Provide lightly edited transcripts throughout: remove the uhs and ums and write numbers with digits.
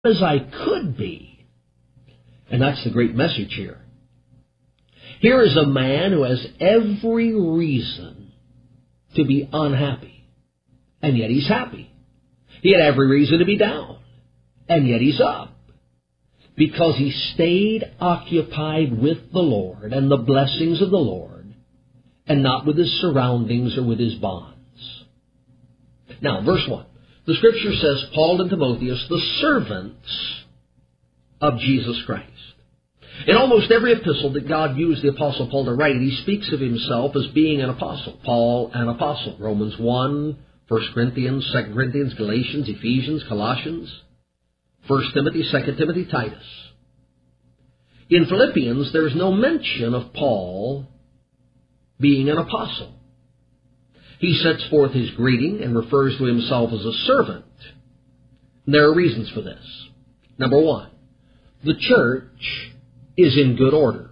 as I could be. And that's the great message here. Here is a man who has every reason to be unhappy, and yet he's happy. He had every reason to be down, and yet he's up, because he stayed occupied with the Lord and the blessings of the Lord, and not with his surroundings or with his bonds. Now, verse 1. The Scripture says, Paul and Timotheus, the servants of Jesus Christ. In almost every epistle that God used the Apostle Paul to write, he speaks of himself as being an apostle. Paul, an apostle. Romans 1, 1 Corinthians, 2 Corinthians, Galatians, Ephesians, Colossians, 1 Timothy, 2 Timothy, Titus. In Philippians, there is no mention of Paul being an apostle. He sets forth his greeting and refers to himself as a servant. And there are reasons for this. Number one, the church is in good order.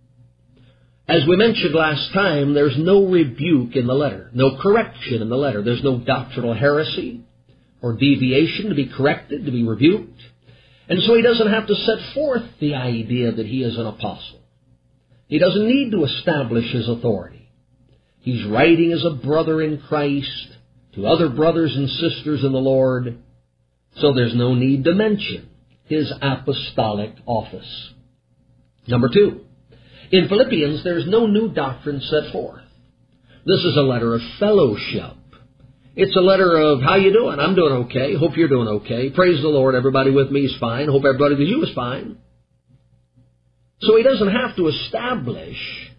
As we mentioned last time, there's no rebuke in the letter, no correction in the letter. There's no doctrinal heresy or deviation to be corrected, to be rebuked. And so he doesn't have to set forth the idea that he is an apostle. He doesn't need to establish his authority. He's writing as a brother in Christ to other brothers and sisters in the Lord, so there's no need to mention his apostolic office. Number two, in Philippians, there's no new doctrine set forth. This is a letter of fellowship. It's a letter of, how you doing? I'm doing okay. Hope you're doing okay. Praise the Lord. Everybody with me is fine. Hope everybody with you is fine. So he doesn't have to establish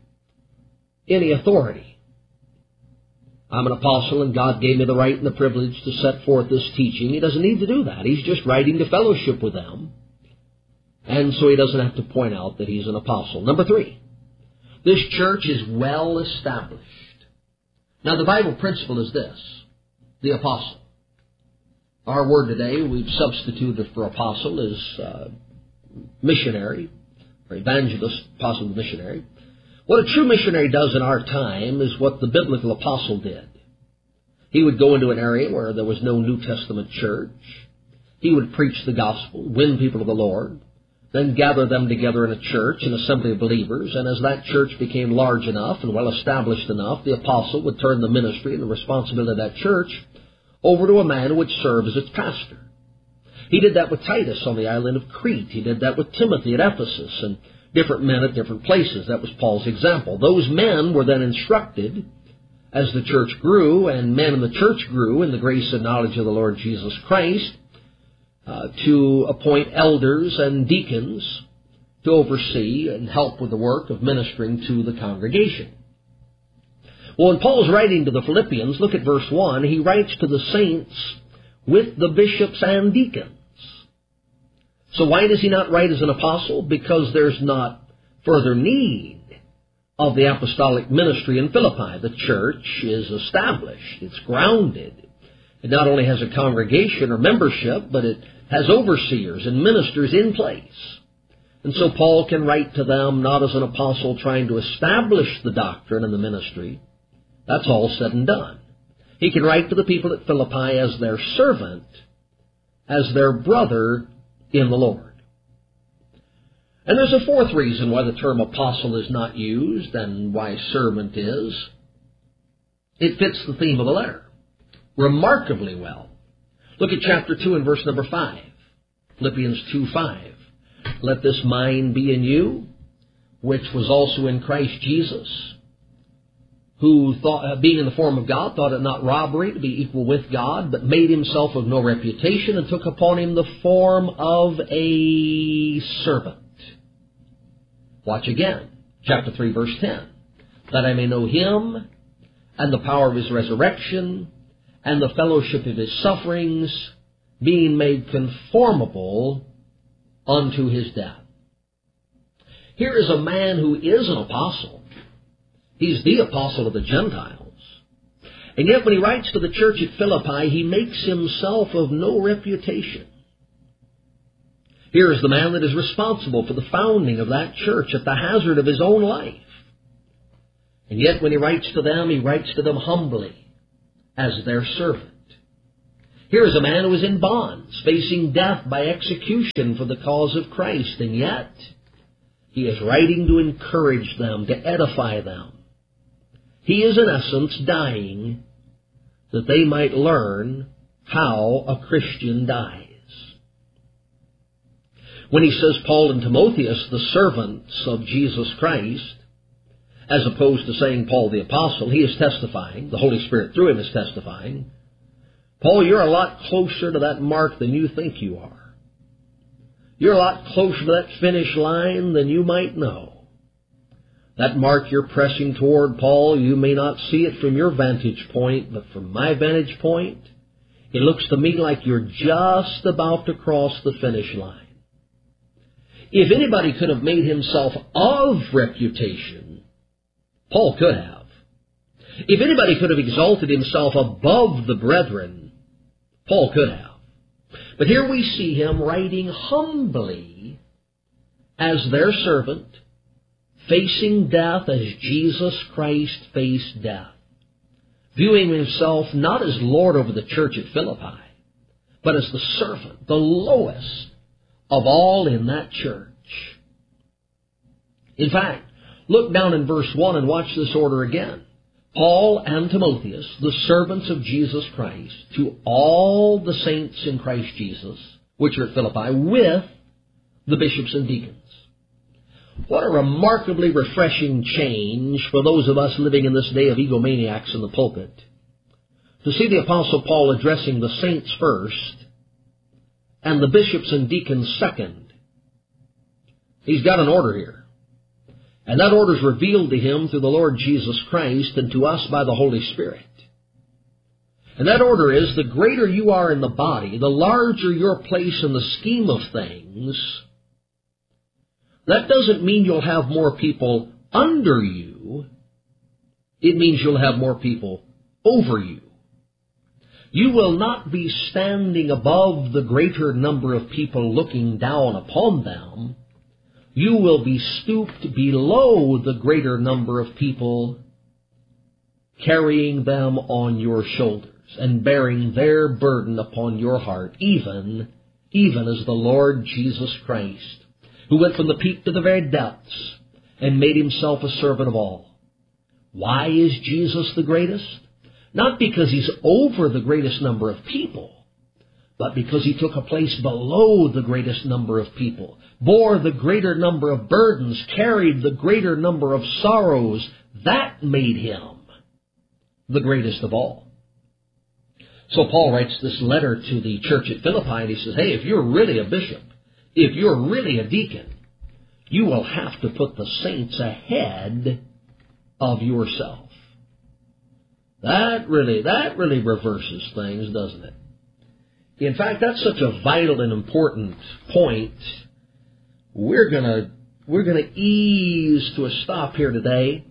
any authority. I'm an apostle and God gave me the right and the privilege to set forth this teaching. He doesn't need to do that. He's just writing to fellowship with them. And so he doesn't have to point out that he's an apostle. Number three, this church is well established. Now the Bible principle is this, the apostle. Our word today we've substituted for apostle is missionary, or evangelist, apostle, missionary. What a true missionary does in our time is what the biblical apostle did. He would go into an area where there was no New Testament church. He would preach the gospel, win people to the Lord, then gather them together in a church, an assembly of believers, and as that church became large enough and well established enough, the apostle would turn the ministry and the responsibility of that church over to a man who would serve as its pastor. He did that with Titus on the island of Crete. He did that with Timothy at Ephesus, and different men at different places. That was Paul's example. Those men were then instructed as the church grew, and men in the church grew in the grace and knowledge of the Lord Jesus Christ, to appoint elders and deacons to oversee and help with the work of ministering to the congregation. Well, when Paul's writing to the Philippians, look at verse 1, he writes to the saints with the bishops and deacons. So why does he not write as an apostle? Because there's not further need of the apostolic ministry in Philippi. The church is established. It's grounded. It not only has a congregation or membership, but it has overseers and ministers in place. And so Paul can write to them not as an apostle trying to establish the doctrine and the ministry. That's all said and done. He can write to the people at Philippi as their servant, as their brother in the Lord. And there's a fourth reason why the term apostle is not used and why servant is. It fits the theme of the letter remarkably well. Look at chapter 2 and verse number 5. Philippians 2:5. Let this mind be in you, which was also in Christ Jesus, who, being in the form of God, thought it not robbery to be equal with God, but made himself of no reputation, and took upon him the form of a servant. Watch again, chapter 3, verse 10. That I may know him, and the power of his resurrection, and the fellowship of his sufferings, being made conformable unto his death. Here is a man who is an apostle. He's the apostle of the Gentiles. And yet when he writes to the church at Philippi, he makes himself of no reputation. Here is the man that is responsible for the founding of that church at the hazard of his own life. And yet when he writes to them humbly as their servant. Here is a man who is in bonds, facing death by execution for the cause of Christ, and yet he is writing to encourage them, to edify them. He is in essence dying that they might learn how a Christian dies. When he says Paul and Timotheus, the servants of Jesus Christ, as opposed to saying Paul the apostle, he is testifying, the Holy Spirit through him is testifying, Paul, you're a lot closer to that mark than you think you are. You're a lot closer to that finish line than you might know. That mark you're pressing toward, Paul, you may not see it from your vantage point, but from my vantage point, it looks to me like you're just about to cross the finish line. If anybody could have made himself of reputation, Paul could have. If anybody could have exalted himself above the brethren, Paul could have. But here we see him writing humbly as their servant, facing death as Jesus Christ faced death, viewing himself not as Lord over the church at Philippi, but as the servant, the lowest of all in that church. In fact, look down in verse 1 and watch this order again. Paul and Timotheus, the servants of Jesus Christ, to all the saints in Christ Jesus, which are at Philippi, with the bishops and deacons. What a remarkably refreshing change for those of us living in this day of egomaniacs in the pulpit, to see the Apostle Paul addressing the saints first and the bishops and deacons second. He's got an order here. And that order is revealed to him through the Lord Jesus Christ and to us by the Holy Spirit. And that order is, the greater you are in the body, the larger your place in the scheme of things. That doesn't mean you'll have more people under you. It means you'll have more people over you. You will not be standing above the greater number of people looking down upon them. You will be stooped below the greater number of people, carrying them on your shoulders and bearing their burden upon your heart, even as the Lord Jesus Christ, who went from the peak to the very depths and made himself a servant of all. Why is Jesus the greatest? Not because he's over the greatest number of people, but because he took a place below the greatest number of people, bore the greater number of burdens, carried the greater number of sorrows. That made him the greatest of all. So Paul writes this letter to the church at Philippi, and he says, hey, if you're really a bishop, if you're really a deacon, you will have to put the saints ahead of yourself. That really reverses things, doesn't it? In fact, that's such a vital and important point. We're gonna ease to a stop here today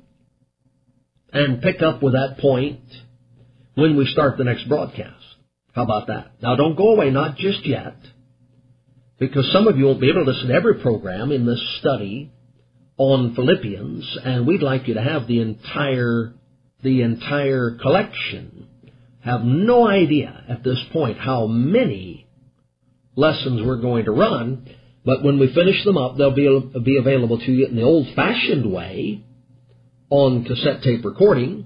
and pick up with that point when we start the next broadcast. How about that? Now, don't go away, not just yet, because some of you won't be able to listen to every program in this study on Philippians, and we'd like you to have the entire collection. Have no idea at this point how many lessons we're going to run, but when we finish them up, they'll be available to you in the old-fashioned way on cassette tape recording,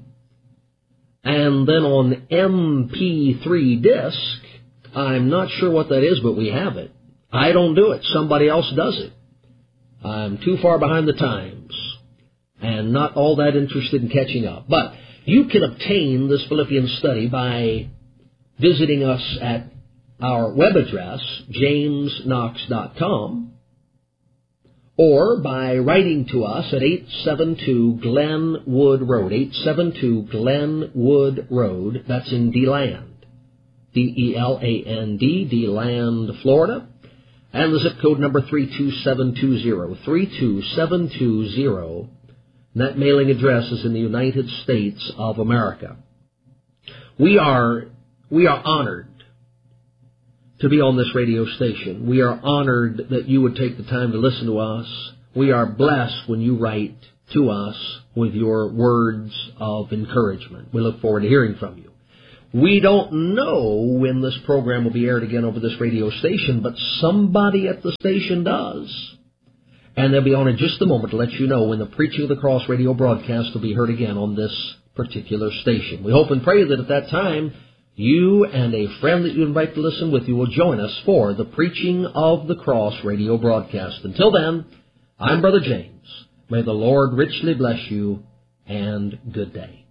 and then on MP3 disc. I'm not sure what that is, but we have it. I don't do it. Somebody else does it. I'm too far behind the times and not all that interested in catching up. But you can obtain this Philippians study by visiting us at our web address, jamesknox.com, or by writing to us at 872 Glenwood Road, 872 Glenwood Road, that's in DeLand, D-E-L-A-N-D, DeLand, Florida, and the zip code number 32720, 32720. That mailing address is in the United States of America. We are honored to be on this radio station. We are honored that you would take the time to listen to us. We are blessed when you write to us with your words of encouragement. We look forward to hearing from you. We don't know when this program will be aired again over this radio station, but somebody at the station does. And they'll be on in just a moment to let you know when the Preaching of the Cross radio broadcast will be heard again on this particular station. We hope and pray that at that time, you and a friend that you invite to listen with you will join us for the Preaching of the Cross radio broadcast. Until then, I'm Brother James. May the Lord richly bless you, and good day.